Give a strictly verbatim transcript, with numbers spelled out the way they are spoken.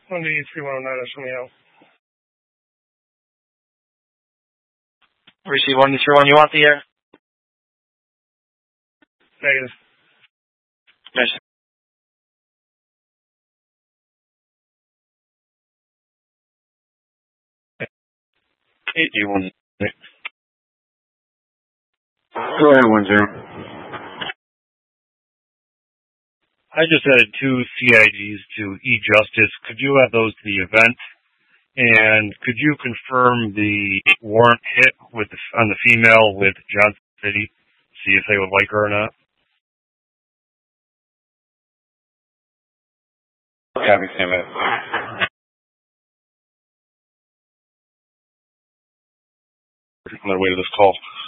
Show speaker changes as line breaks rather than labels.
one D three one oh nine, that's from you.
Receive one D three one, you want the air?
Negative.
Yes.
eight D one.
Go ahead, one zero.
I just added two C I Ds to E-Justice. Could you add those to the event? And could you confirm the warrant hit with the, on the female with Johnson City? See if they would like her or not.
Copy, same minute.
On their way to this call.